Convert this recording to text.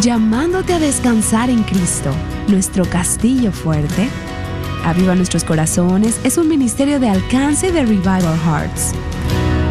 llamándote a descansar en Cristo, nuestro castillo fuerte. Aviva Nuestros Corazones es un ministerio de alcance de Revival Hearts.